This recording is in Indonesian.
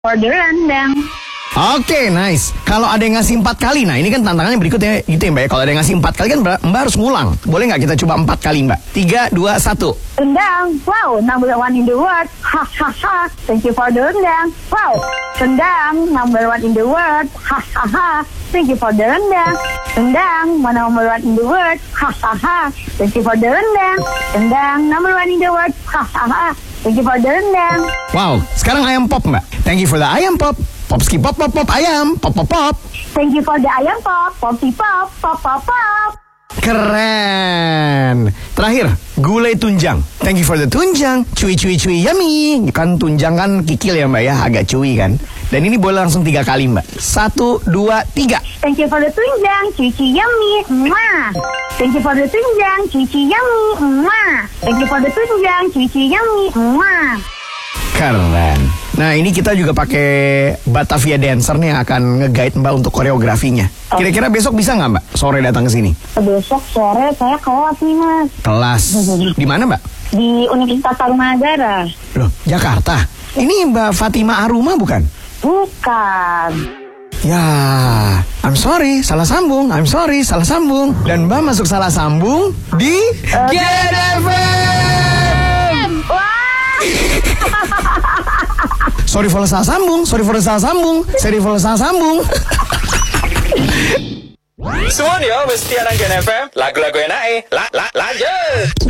for the rendang. Oke, nice. Kalau ada yang ngasih 4 kali, nah ini kan tantangannya berikutnya gitu ya Mbak ya. Kalau ada yang ngasih 4 kali kan Mbak harus ngulang. Boleh nggak kita coba 4 kali Mbak? 3, 2, 1. Rendang, wow, number one in the world. Ha ha ha. Thank you for the rendang. Wow, rendang, number one in the world. Ha ha ha. Thank you for the rendang. Rendang, number one in the world. Ha ha ha. Thank you for the rendang. Rendang, number one in the world. Ha ha ha. Thank you for the rendang. Wow, sekarang ayam pop Mbak. Thank you for the ayam pop. Popski pop pop pop ayam pop pop pop. Thank you for the ayam pop. Popsi pop pop pop pop. Keren. Terakhir, gulai tunjang. Thank you for the tunjang. Cuy cuy cuy yummy. Kan tunjang kan kikil ya Mbak ya, agak cuy kan. Dan ini boleh langsung 3 kali Mbak. 1, 2, 3. Thank you for the tunjang, cuci yummy. Mwah. Thank you for the tunjang, cuci yummy. Mwah. Thank you for the tunjang, cuci yummy. Mwah. Keren. Nah ini kita juga pakai Batavia Dancer nih yang akan nge-guide Mbak untuk koreografinya. Kira-kira besok bisa nggak Mbak sore datang ke sini? Besok sore saya kelas nih Mas. Kelas di mana Mbak? Di Universitas Tarumanagara. Loh, Jakarta. Ini Mbak Fatima Aruma bukan? Bukan. Ya, I'm sorry, salah sambung. I'm sorry, salah sambung. Dan Mbak masuk salah sambung di Gen FM. Sorry for salah sambung. Suwon yo, mesti anak Gen FM. Lagu-lagu enak lanjut.